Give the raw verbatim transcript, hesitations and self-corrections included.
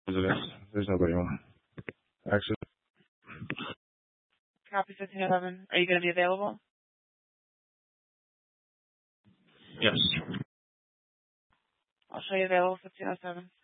Residence. There's nobody home. Actually, Copy fifteen eleven. Are you going to be available? yes. I'll show you available fifteen oh seven.